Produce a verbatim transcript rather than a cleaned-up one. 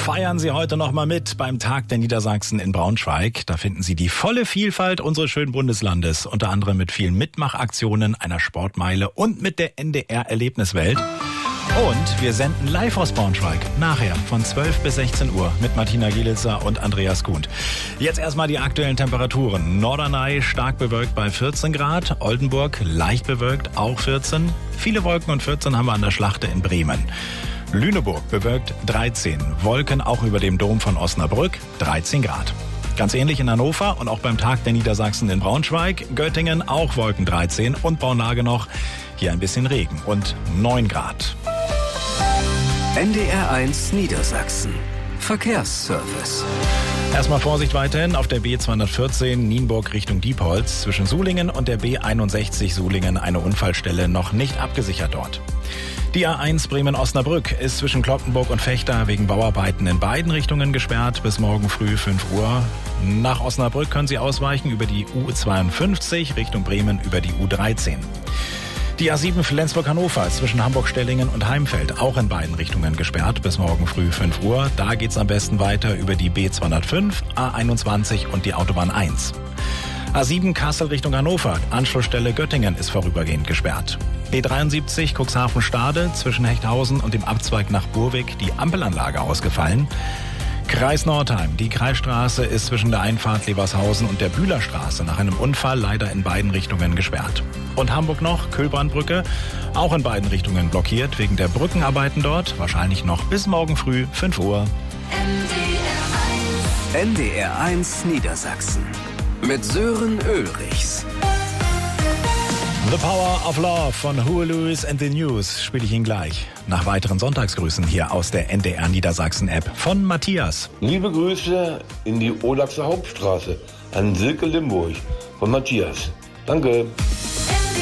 Feiern Sie heute noch mal mit beim Tag der Niedersachsen in Braunschweig. Da finden Sie die volle Vielfalt unseres schönen Bundeslandes, unter anderem mit vielen Mitmachaktionen, einer Sportmeile und mit der N D R-Erlebniswelt. Und wir senden live aus Braunschweig, nachher von zwölf bis sechzehn Uhr mit Martina Gielitzer und Andreas Kuhn. Jetzt erstmal die aktuellen Temperaturen. Norderney stark bewölkt bei vierzehn Grad, Oldenburg leicht bewölkt, auch vierzehn. Viele Wolken und vierzehn haben wir an der Schlachte in Bremen. Lüneburg bewölkt dreizehn, Wolken auch über dem Dom von Osnabrück, dreizehn Grad. Ganz ähnlich in Hannover und auch beim Tag der Niedersachsen in Braunschweig, Göttingen auch Wolken dreizehn und Braunlage noch, hier ein bisschen Regen und neun Grad. N D R eins Niedersachsen. Verkehrsservice. Erstmal Vorsicht weiterhin auf der B zweihundertvierzehn Nienburg Richtung Diepholz. Zwischen Sulingen und der B einundsechzig Sulingen eine Unfallstelle, noch nicht abgesichert dort. Die A eins Bremen-Osnabrück ist zwischen Cloppenburg und Vechta wegen Bauarbeiten in beiden Richtungen gesperrt bis morgen früh fünf Uhr. Nach Osnabrück können Sie ausweichen über die U zweiundfünfzig Richtung Bremen über die U dreizehn. Die A sieben Flensburg-Hannover ist zwischen Hamburg-Stellingen und Heimfeld auch in beiden Richtungen gesperrt bis morgen früh fünf Uhr. Da geht's am besten weiter über die B zweihundertfünf, A einundzwanzig und die Autobahn eins. A sieben Kassel Richtung Hannover, Anschlussstelle Göttingen ist vorübergehend gesperrt. B dreiundsiebzig Cuxhaven-Stade zwischen Hechthausen und dem Abzweig nach Burwig die Ampelanlage ausgefallen. Kreis Nordheim, die Kreisstraße ist zwischen der Einfahrt Levershausen und der Bühlerstraße nach einem Unfall leider in beiden Richtungen gesperrt. Und Hamburg noch, Köhlbrandbrücke, auch in beiden Richtungen blockiert wegen der Brückenarbeiten dort, wahrscheinlich noch bis morgen früh fünf Uhr. N D R eins Niedersachsen mit Sören Ulrichs. The Power of Love von Huey Lewis and the News spiele ich Ihnen gleich. Nach weiteren Sonntagsgrüßen hier aus der N D R Niedersachsen App von Matthias. Liebe Grüße in die Olaxer Hauptstraße an Silke Limburg von Matthias. Danke.